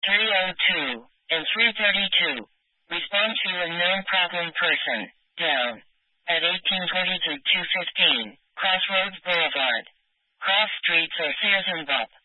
302 and 332. Respond to a known problem person. Down. At 1820 to 215, Crossroads Boulevard. Cross streets are Sears and Bupp.